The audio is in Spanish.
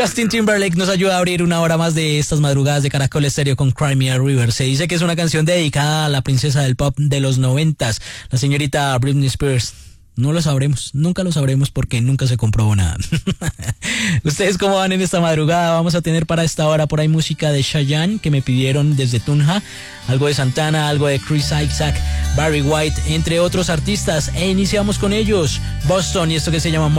Justin Timberlake nos ayuda a abrir una hora más de estas madrugadas de Caracol Estéreo con Cry Me a River. Se dice que es una canción dedicada a la princesa del pop de los 90s, la señorita Britney Spears. No lo sabremos, nunca lo sabremos porque nunca se comprobó nada. ¿Ustedes cómo van en esta madrugada? Vamos a tener para esta hora por ahí música de Chayanne que me pidieron desde Tunja, algo de Santana, algo de Chris Isaac, Barry White, entre otros artistas. E iniciamos con ellos, Boston y esto que se llama